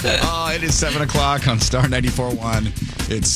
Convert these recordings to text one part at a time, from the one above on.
It is 7 o'clock on Star 94.1. It's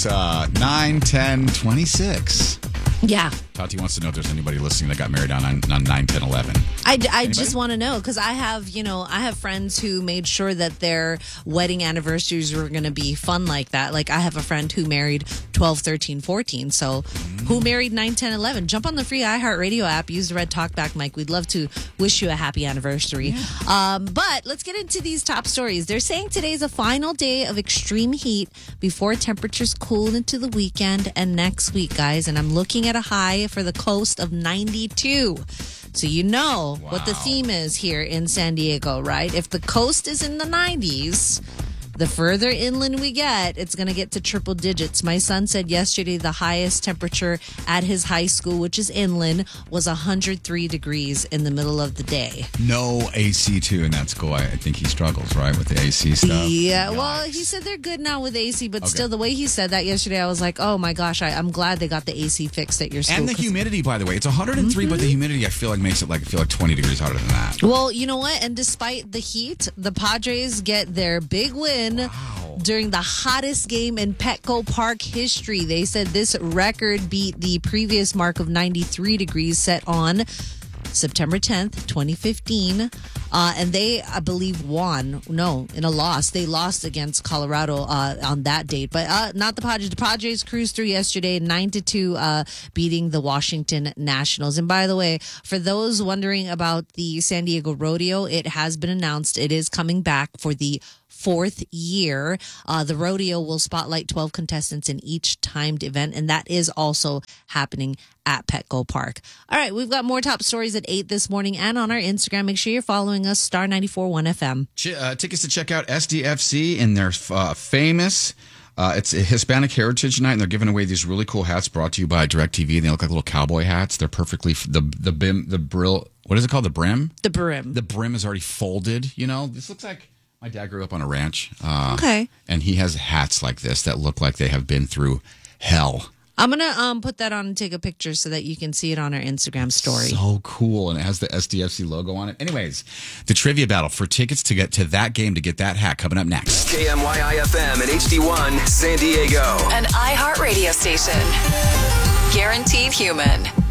9/10/26. Yeah. Tati wants to know if there's anybody listening that got married on 9/10/11. I just want to know because I have friends who made sure that their wedding anniversaries were going to be fun like that. Like I have a friend who married 12, 13, 14. So who married 9, 10, 11? Jump on the free iHeartRadio app. Use the red talkback mic. We'd love to wish you a happy anniversary. Yeah. But let's get into these top stories. They're saying today's a final day of extreme heat before temperatures cool into the weekend and next week, guys. And I'm looking at a high for the coast of 92. So you know what the theme is here in San Diego, right? If the coast is in the 90s, the further inland we get, it's going to get to triple digits. My son said yesterday the highest temperature at his high school, which is inland, was 103 degrees in the middle of the day. No AC, too, in that school. I think he struggles, right, with the AC stuff? Yeah, well, he said they're good now with AC, but still, the way he said that yesterday, I was like, oh my gosh, I'm glad they got the AC fixed at your school. And the humidity, by the way. It's 103, but the humidity, I feel like, makes it feel like 20 degrees hotter than that. Well, you know what? And despite the heat, the Padres get their big win. During the hottest game in Petco Park history. They said this record beat the previous mark of 93 degrees set on September 10th, 2015. And they, I believe, won. No, in a loss. They lost against Colorado on that date. But not the Padres. The Padres cruised through yesterday, 9-2, beating the Washington Nationals. And by the way, for those wondering about the San Diego Rodeo, it has been announced it is coming back for the 4th year. The rodeo will spotlight 12 contestants in each timed event, and that is also happening at Petco Park. All right, we've got more top stories at 8 this morning and on our Instagram. Make sure you're following us, Star 94.1 FM. Tickets to check out SDFC in their famous... it's a Hispanic Heritage Night, and they're giving away these really cool hats brought to you by DirecTV. They look like little cowboy hats. They're perfectly... The brill... What is it called? The brim? The brim. The brim is already folded, you know? This looks like... My dad grew up on a ranch. Okay. And he has hats like this that look like they have been through hell. I'm going to put that on and take a picture so that you can see it on our Instagram story. So cool. And it has the SDFC logo on it. Anyways, the trivia battle for tickets to get to that game, to get that hat, coming up next. KMYI FM and HD1 San Diego. An iHeartRadio station. Guaranteed human.